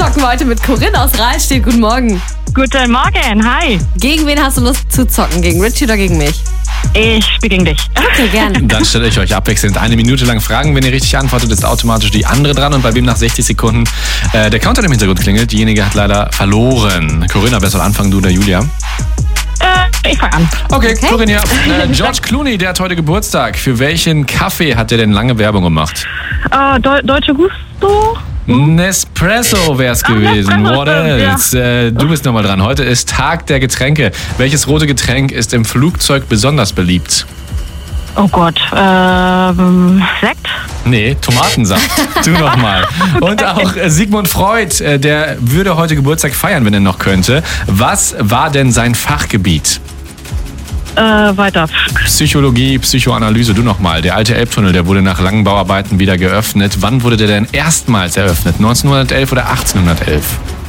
zocken wir heute mit Corinne aus Rahlstedt. Guten Morgen. Guten Morgen, hi. Gegen wen hast du Lust zu zocken? Gegen Richie oder gegen mich? Ich spiele gegen dich. Okay, gerne. Dann stelle ich euch abwechselnd 1 Minute lang Fragen. Wenn ihr richtig antwortet, ist automatisch die andere dran. Und bei wem nach 60 Sekunden der Counter im Hintergrund klingelt, diejenige hat leider verloren. Corinna, wer soll anfangen, du oder Julia? Ich fange an. Okay, Corinna. George Clooney, der hat heute Geburtstag. Für welchen Kaffee hat der denn lange Werbung gemacht? Deutsche Gusto? Nespresso wär's gewesen. Nespresso, What else? Du bist nochmal dran. Heute ist Tag der Getränke. Welches rote Getränk ist im Flugzeug besonders beliebt? Oh Gott, Sekt? Nee, Tomatensaft. Du nochmal. Und auch Sigmund Freud, der würde heute Geburtstag feiern, wenn er noch könnte. Was war denn sein Fachgebiet? Weiter. Psychologie, Psychoanalyse, du nochmal. Der alte Elbtunnel, der wurde nach langen Bauarbeiten wieder geöffnet. Wann wurde der denn erstmals eröffnet? 1911 oder 1811?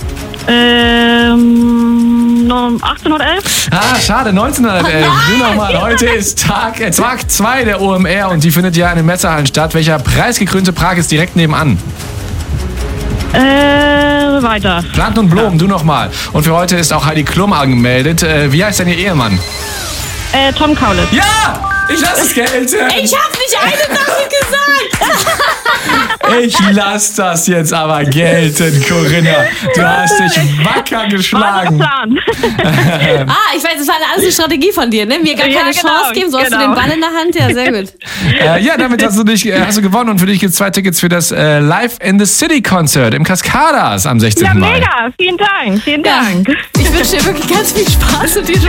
1811? Schade, 1911. Du nochmal. Heute ist Tag 2 der OMR und die findet ja in den Messehallen statt. Welcher preisgekrönte Park ist direkt nebenan? Weiter. Planten und Blumen, du nochmal. Und für heute ist auch Heidi Klum angemeldet. Wie heißt denn ihr Ehemann? Tom Kaulitz. Ja! Ich lasse es gelten! Ich hab nicht eine Sache gesagt. Ich lasse das jetzt aber gelten, Corinna. Du hast dich wacker geschlagen. Plan. Ich weiß, das war alles eine Strategie von dir, ne? Mir gar keine Chance geben, so hast du den Ball in der Hand. Ja, sehr gut. Ja, damit hast du gewonnen und für dich gibt es 2 Tickets für das Live in the City Konzert im Cascadas am 16. Mai. Ja, mega. Vielen Dank. Ich wünsche dir wirklich ganz viel Spaß und dir schon